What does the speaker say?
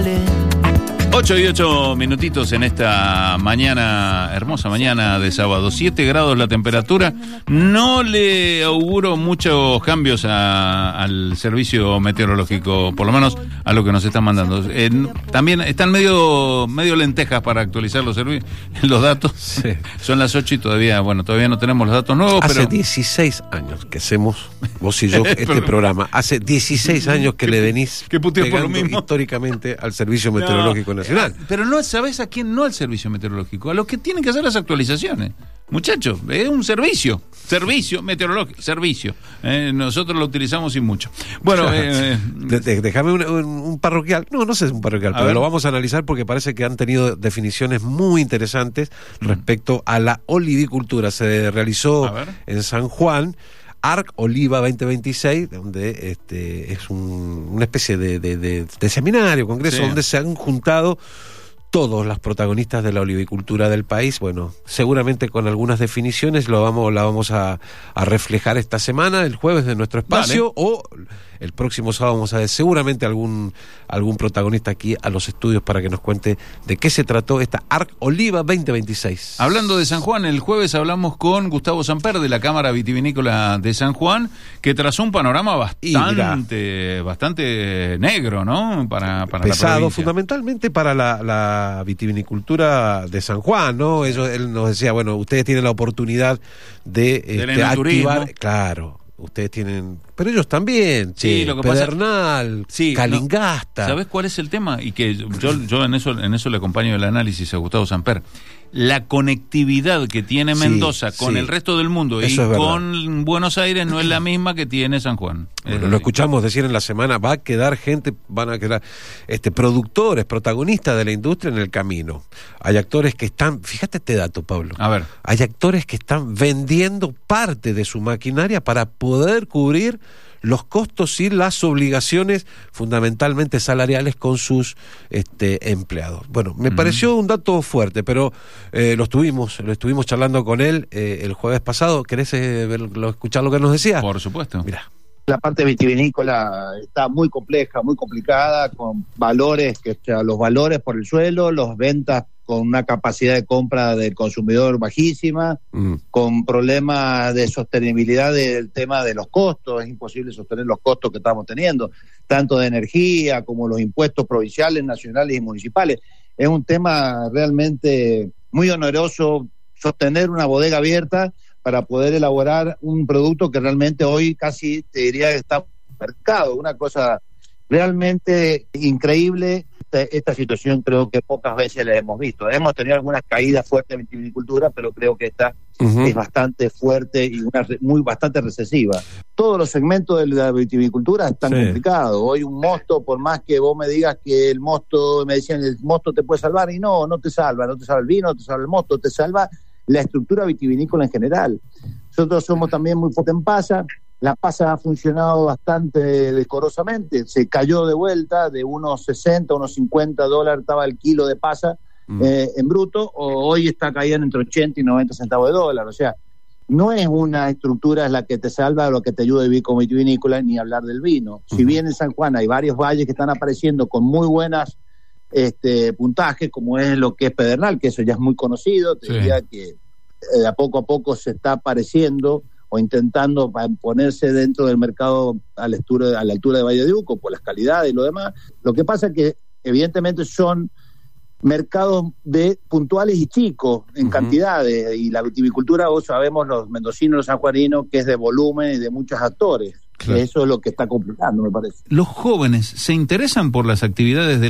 8:08 en esta mañana, hermosa mañana de sábado. 7 grados la temperatura. No le auguro muchos cambios al servicio meteorológico, por lo menos a lo que nos están mandando. También están medio lentejas para actualizar los datos. Sí. Son las 8 y todavía no tenemos los datos nuevos. Hace 16 años que hacemos, vos y yo, este programa. Hace 16 años que le venís pegando históricamente al servicio meteorológico nacional. Pero no, ¿sabés a quién? No al servicio meteorológico, a los que tienen que hacer las actualizaciones. Muchachos, es un servicio meteorológico, nosotros lo utilizamos sin mucho. Bueno, déjame un parroquial, no sé si es un parroquial, pero lo vamos a analizar porque parece que han tenido definiciones muy interesantes respecto a la olivicultura. Se realizó en San Juan ARC Oliva 2026, donde es una especie de seminario, congreso, donde se han juntado todos los protagonistas de la olivicultura del país. Bueno, seguramente con algunas definiciones la vamos a reflejar esta semana, el jueves de nuestro espacio, o el próximo sábado vamos a ver seguramente algún protagonista aquí a los estudios para que nos cuente de qué se trató esta ARC Oliva 2026. Hablando de San Juan, el jueves hablamos con Gustavo Samper de la Cámara Vitivinícola de San Juan, que trazó un panorama bastante negro, ¿no? Para pesado, la provincia. Fundamentalmente para la vitivinicultura de San Juan, ¿no? Él nos decía, bueno, ustedes tienen la oportunidad de activar, claro. Ustedes tienen, pero ellos también, Pedernal, Calingasta. ¿Sabés cuál es el tema? Y que yo en eso le acompaño el análisis a Gustavo Samper. La conectividad que tiene Mendoza con el resto del mundo y con Buenos Aires no es la misma que tiene San Juan. Bueno, lo escuchamos decir en la semana, van a quedar productores, protagonistas de la industria en el camino. Hay actores que están, fíjate este dato, Pablo. A ver. Hay actores que están vendiendo parte de su maquinaria para poder cubrir los costos y las obligaciones fundamentalmente salariales con sus empleados. Bueno, me pareció un dato fuerte, pero lo estuvimos charlando con él el jueves pasado. ¿Querés escuchar lo que nos decía? Por supuesto. Mirá. La parte vitivinícola está muy compleja, muy complicada, con valores, los valores por el suelo, las ventas con una capacidad de compra del consumidor bajísima, con problemas de sostenibilidad del tema de los costos. Es imposible sostener los costos que estamos teniendo, tanto de energía como los impuestos provinciales, nacionales y municipales. Es un tema realmente muy oneroso sostener una bodega abierta para poder elaborar un producto que realmente hoy casi te diría que está en el mercado. Una cosa realmente increíble. Esta situación creo que pocas veces la hemos visto. Hemos tenido algunas caídas fuertes en vitivinicultura, pero creo que esta es bastante fuerte y bastante recesiva. Todos los segmentos de la vitivinicultura están complicados. Hoy un mosto, por más que vos me digas que el mosto, me decían el mosto te puede salvar, y no te salva el vino, no te salva el mosto, te salva la estructura vitivinícola en general. Nosotros somos también muy fuertes en pasa. La pasa ha funcionado bastante decorosamente, se cayó de vuelta de unos 60, unos 50 dólares estaba el kilo de pasa en bruto, hoy está caída entre 80 y 90 centavos de dólar. O sea, no es una estructura la que te salva o lo que te ayuda a vivir como vitivinícola, ni hablar del vino. Si bien en San Juan hay varios valles que están apareciendo con muy buenas puntajes, como es lo que es Pedernal, que eso ya es muy conocido, te diría que a poco se está apareciendo o intentando ponerse dentro del mercado a la altura de Valle de Uco por las calidades y lo demás. Lo que pasa es que evidentemente son mercados puntuales y chicos en cantidades, y la vitivicultura, vos sabemos, los mendocinos, los sanjuaninos, que es de volumen y de muchos actores. Claro. Eso es lo que está complicando, me parece. ¿Los jóvenes se interesan por las actividades de